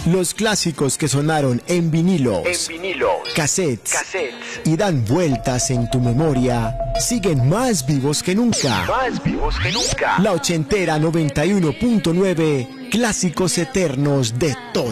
Los clásicos que sonaron en vinilos, cassettes y dan vueltas en tu memoria siguen más vivos que nunca. La ochentera 91.9, clásicos eternos de toda